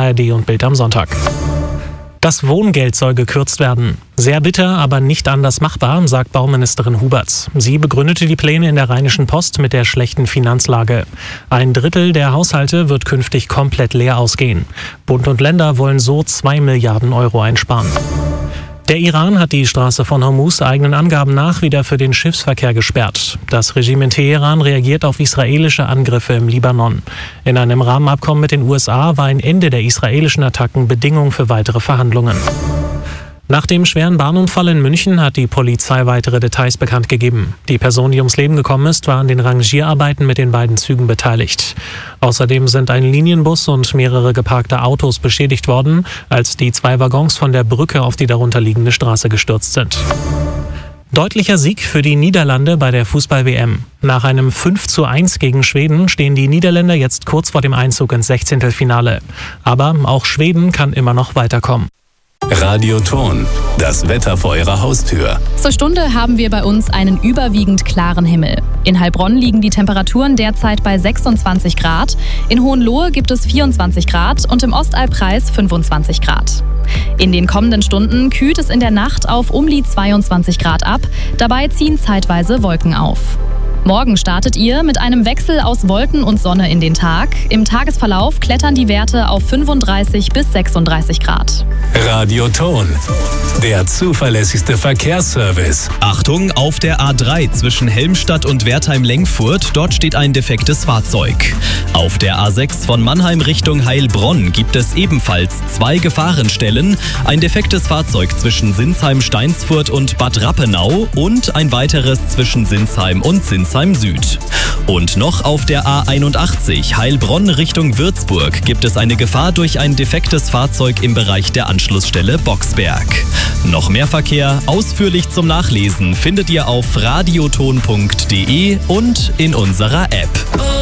ARD und Bild am Sonntag. Das Wohngeld soll gekürzt werden. Sehr bitter, aber nicht anders machbar, sagt Bauministerin Hubert. Sie begründete die Pläne in der Rheinischen Post mit der schlechten Finanzlage. 1/3 der Haushalte wird künftig komplett leer ausgehen. Bund und Länder wollen so 2 Milliarden Euro einsparen. Der Iran hat die Straße von Hormuz eigenen Angaben nach wieder für den Schiffsverkehr gesperrt. Das Regime in Teheran reagiert auf israelische Angriffe im Libanon. In einem Rahmenabkommen mit den USA war ein Ende der israelischen Attacken Bedingung für weitere Verhandlungen. Nach dem schweren Bahnunfall in München hat die Polizei weitere Details bekannt gegeben. Die Person, die ums Leben gekommen ist, war an den Rangierarbeiten mit den beiden Zügen beteiligt. Außerdem sind ein Linienbus und mehrere geparkte Autos beschädigt worden, als die 2 Waggons von der Brücke auf die darunterliegende Straße gestürzt sind. Deutlicher Sieg für die Niederlande bei der Fußball-WM. Nach einem 5:1 gegen Schweden stehen die Niederländer jetzt kurz vor dem Einzug ins 16. Aber auch Schweden kann immer noch weiterkommen. Radioton, das Wetter vor Ihrer Haustür. Zur Stunde haben wir bei uns einen überwiegend klaren Himmel. In Heilbronn liegen die Temperaturen derzeit bei 26 Grad, in Hohenlohe gibt es 24 Grad und im Ostalbkreis 25 Grad. In den kommenden Stunden kühlt es in der Nacht auf um die 22 Grad ab, dabei ziehen zeitweise Wolken auf. Morgen startet ihr mit einem Wechsel aus Wolken und Sonne in den Tag. Im Tagesverlauf klettern die Werte auf 35 bis 36 Grad. Radioton, der zuverlässigste Verkehrsservice. Achtung, auf der A3 zwischen Helmstadt und Wertheim-Lengfurt, dort steht ein defektes Fahrzeug. Auf der A6 von Mannheim Richtung Heilbronn gibt es ebenfalls 2 Gefahrenstellen, ein defektes Fahrzeug zwischen Sinsheim-Steinsfurt und Bad Rappenau und ein weiteres zwischen Sinsheim und Sinsheim Süd. Und noch auf der A81 Heilbronn Richtung Würzburg gibt es eine Gefahr durch ein defektes Fahrzeug im Bereich der Anschlussstelle Boxberg. Noch mehr Verkehr ausführlich zum Nachlesen findet ihr auf radioton.de und in unserer App.